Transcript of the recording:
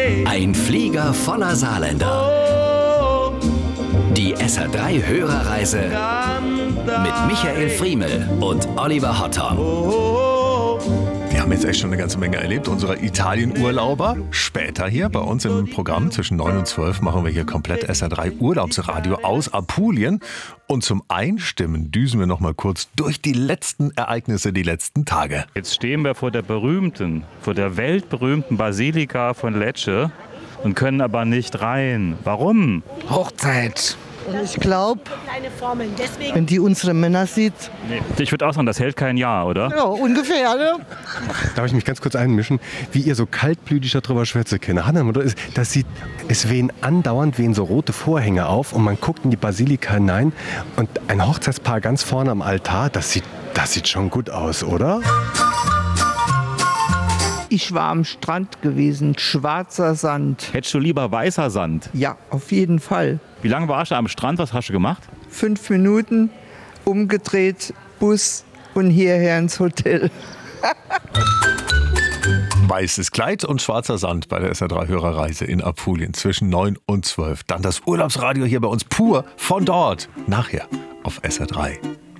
Ein Flieger voller Saarländer. Die SR3 Hörerreise mit Michael Friemel und Oliver Hotton. Wir haben jetzt echt schon eine ganze Menge erlebt. Unsere Italien-Urlauber. Später hier bei uns im Programm zwischen 9 und 12 machen wir hier komplett SR3 Urlaubsradio aus Apulien. Und zum Einstimmen düsen wir noch mal kurz durch die letzten Ereignisse, die letzten Tage. Jetzt stehen wir vor der weltberühmten Basilika von Lecce und können aber nicht rein. Warum? Hochzeit. Und ich glaube, wenn die unsere Männer sieht... Nee, ich würde auch sagen, das hält kein Jahr, oder? Ja, ungefähr, ne? Darf ich mich ganz kurz einmischen, wie ihr so kaltblütig darüber schwätze kennt? Es wehen andauernd so rote Vorhänge auf und man guckt in die Basilika hinein und ein Hochzeitspaar ganz vorne am Altar, das sieht schon gut aus, oder? Ich war am Strand gewesen, schwarzer Sand. Hättest du lieber weißer Sand? Ja, auf jeden Fall. Wie lange warst du am Strand? Was hast du gemacht? 5 Minuten, umgedreht, Bus und hierher ins Hotel. Weißes Kleid und schwarzer Sand bei der SR3-Hörerreise in Apulien zwischen 9 und 12. Dann das Urlaubsradio hier bei uns pur von dort. Nachher auf SR3.